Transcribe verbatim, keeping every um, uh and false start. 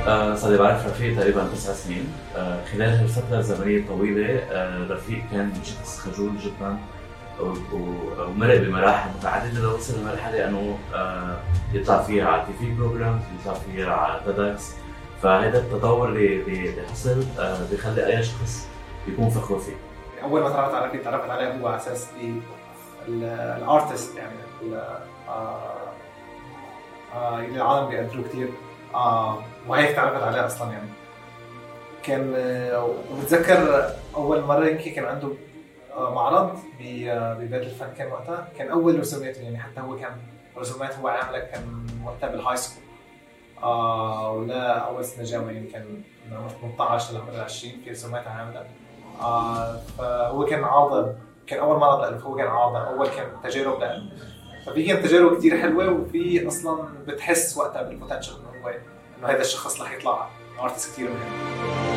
آه صار بعرف رفيق تقريبا تسع سنين. آه خلال هالفترة الزمنية الطويلة آه رفيق كان شخص خجول جدا ومرق بمراحل متعددة لوصل لمرحلة انه آه يطلع فيها على تي في بروجرام، يطلع فيها على تيدكس. فهذا التطور اللي حصل آه بيخلي اي شخص يكون فخور فيه. اول ما تعرفت على رفيق تعرفت عليه هو على اساس الارتست، يعني آه آه اللي العالم بيقدروه كتير، آه وهيك تعرفت عليه اصلا. يعني كان آه وبتذكر اول مره يمكن كان عنده آه معرض ببيت الفن، كان وقتها كان اول رسوماته، يعني حتى هو كان رسومات هو عامله كان وقتها بالهاي سكول، آه ولا اول سنه جامعه، يمكن من عمر ثمانية عشر لعمر عشرين في رسومات عامله. آه فهو كان عاضل، كان اول معرض له، هو كان عاضل، اول كان تجارب له. ففي كانت تجارب كتير حلوه، وفي اصلا بتحس وقتها بالبوتنشل انه هو انه هذا الشخص رح يطلع ارتست كتير مهم.